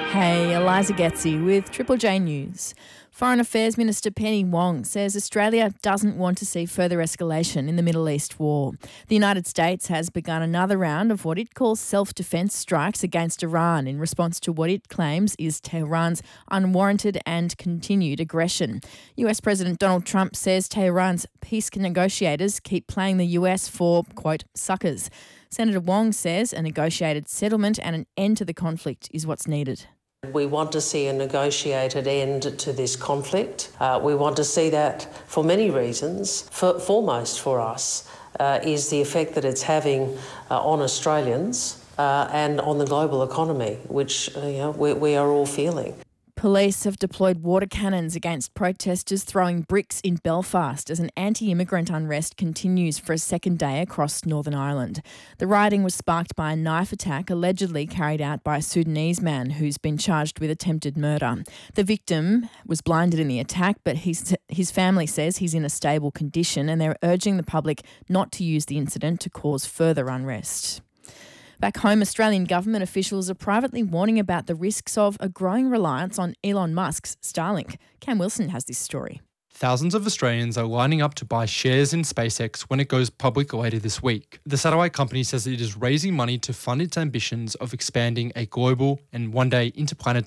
Hey, Eliza Getzi with Triple J News. Foreign Affairs Minister Penny Wong says Australia doesn't want to see further escalation in the Middle East war. The United States has begun another round of what it calls self-defence strikes against Iran in response to what it claims is Tehran's unwarranted and continued aggression. US President Donald Trump says Tehran's peace negotiators keep playing the US for, quote, suckers. Senator Wong says a negotiated settlement and an end to the conflict is what's needed. We want to see a negotiated end to this conflict. We want to see that for many reasons. Foremost for us is the effect that it's having on Australians and on the global economy, which we are all feeling. Police have deployed water cannons against protesters throwing bricks in Belfast as an anti-immigrant unrest continues for a second day across Northern Ireland. The rioting was sparked by a knife attack allegedly carried out by a Sudanese man who's been charged with attempted murder. The victim was blinded in the attack, but his family says he's in a stable condition and they're urging the public not to use the incident to cause further unrest. Back home, Australian government officials are privately warning about the risks of a growing reliance on Elon Musk's Starlink. Cam Wilson has this story. Thousands of Australians are lining up to buy shares in SpaceX when it goes public later this week. The satellite company says it is raising money to fund its ambitions of expanding a global and one day interplanetary